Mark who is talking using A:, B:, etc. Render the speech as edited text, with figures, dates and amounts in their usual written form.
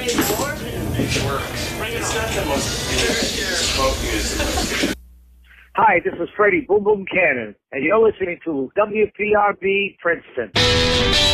A: Hi, this is Freddie Boom Boom Cannon, and you're listening to WPRB Princeton.